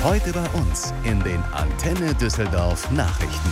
Heute bei uns in den Antenne Düsseldorf Nachrichten.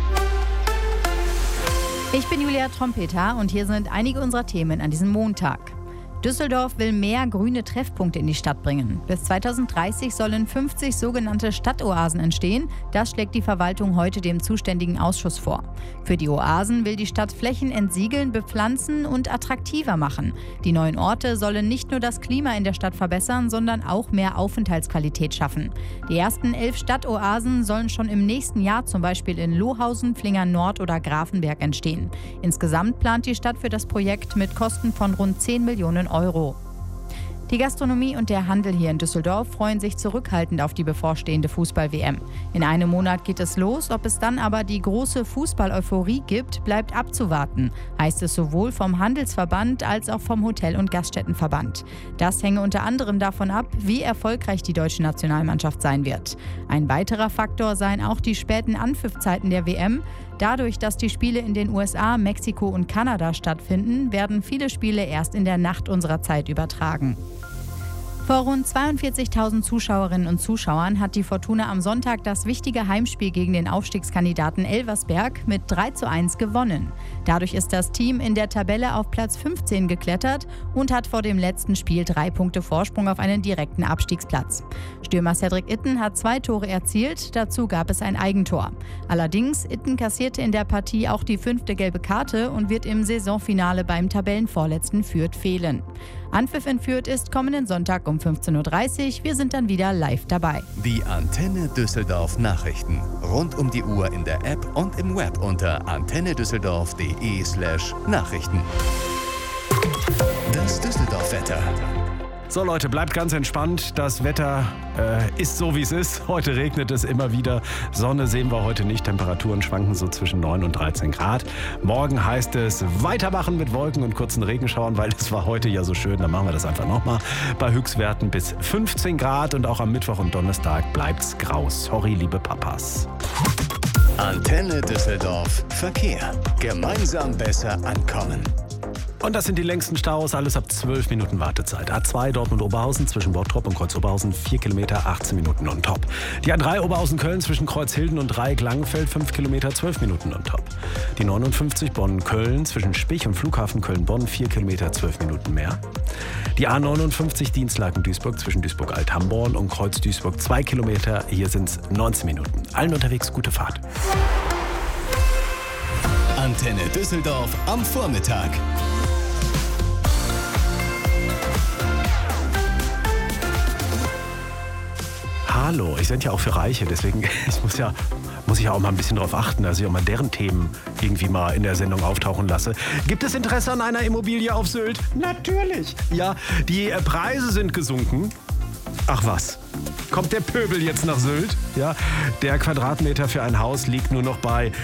Ich bin Julia Trompeter und hier sind einige unserer Themen an diesem Montag. Düsseldorf will mehr grüne Treffpunkte in die Stadt bringen. Bis 2030 sollen 50 sogenannte Stadtoasen entstehen. Das schlägt die Verwaltung heute dem zuständigen Ausschuss vor. Für die Oasen will die Stadt Flächen entsiegeln, bepflanzen und attraktiver machen. Die neuen Orte sollen nicht nur das Klima in der Stadt verbessern, sondern auch mehr Aufenthaltsqualität schaffen. Die ersten 11 Stadtoasen sollen schon im nächsten Jahr zum Beispiel in Lohausen, Flingern Nord oder Grafenberg entstehen. Insgesamt plant die Stadt für das Projekt mit Kosten von rund 10 Millionen Euro. Die Gastronomie und der Handel hier in Düsseldorf freuen sich zurückhaltend auf die bevorstehende Fußball-WM. In einem Monat geht es los, ob es dann aber die große Fußball-Euphorie gibt, bleibt abzuwarten, heißt es sowohl vom Handelsverband als auch vom Hotel- und Gaststättenverband. Das hänge unter anderem davon ab, wie erfolgreich die deutsche Nationalmannschaft sein wird. Ein weiterer Faktor seien auch die späten Anpfiffzeiten der WM. Dadurch, dass die Spiele in den USA, Mexiko und Kanada stattfinden, werden viele Spiele erst in der Nacht unserer Zeit übertragen. Vor rund 42.000 Zuschauerinnen und Zuschauern hat die Fortuna am Sonntag das wichtige Heimspiel gegen den Aufstiegskandidaten Elversberg mit 3:1 gewonnen. Dadurch ist das Team in der Tabelle auf Platz 15 geklettert und hat vor dem letzten Spiel 3 Punkte Vorsprung auf einen direkten Abstiegsplatz. Stürmer Cedric Itten hat 2 Tore erzielt, dazu gab es ein Eigentor. Allerdings, Itten kassierte in der Partie auch die 5. gelbe Karte und wird im Saisonfinale beim Tabellenvorletzten Fürth fehlen. Anpfiff in Fürth ist kommenden Sonntag um 15:30 Uhr. Wir sind dann wieder live dabei. Die Antenne Düsseldorf Nachrichten. Rund um die Uhr in der App und im Web unter antennedüsseldorf.de/Nachrichten. Das Düsseldorf-Wetter. So Leute, bleibt ganz entspannt. Das Wetter ist so, wie es ist. Heute regnet es immer wieder. Sonne sehen wir heute nicht. Temperaturen schwanken so zwischen 9 und 13 Grad. Morgen heißt es weitermachen mit Wolken und kurzen Regenschauern, weil es war heute ja so schön. Dann machen wir das einfach nochmal. Bei Höchstwerten bis 15 Grad und auch am Mittwoch und Donnerstag bleibt's grau. Sorry, liebe Papas. Antenne Düsseldorf Verkehr. Gemeinsam besser ankommen. Und das sind die längsten Staus, alles ab 12 Minuten Wartezeit. A2 Dortmund-Oberhausen zwischen Bottrop und Kreuz-Oberhausen 4 Kilometer, 18 Minuten on top. Die A3 Oberhausen-Köln zwischen Kreuzhilden und Dreieck-Langenfeld 5 Kilometer, 12 Minuten on top. Die 59 Bonn-Köln zwischen Spich und Flughafen Köln-Bonn 4 Kilometer, 12 Minuten mehr. Die A59 Dienstlaken-Duisburg zwischen Duisburg-Alt-Hamborn und Kreuz-Duisburg 2 Kilometer, hier sind es 19 Minuten. Allen unterwegs gute Fahrt. Antenne Düsseldorf am Vormittag. Hallo, ich sind ja auch für Reiche, deswegen muss ich auch mal ein bisschen darauf achten, dass ich auch mal deren Themen irgendwie mal in der Sendung auftauchen lasse. Gibt es Interesse an einer Immobilie auf Sylt? Natürlich. Ja, die Preise sind gesunken. Ach was, kommt der Pöbel jetzt nach Sylt? Ja, der Quadratmeter für ein Haus liegt nur noch bei,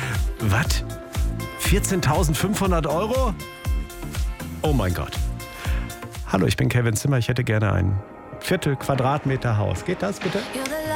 14.500 €? Oh mein Gott. Hallo, ich bin Kevin Zimmer, ich hätte gerne ein Viertel Quadratmeter Haus. Geht das bitte?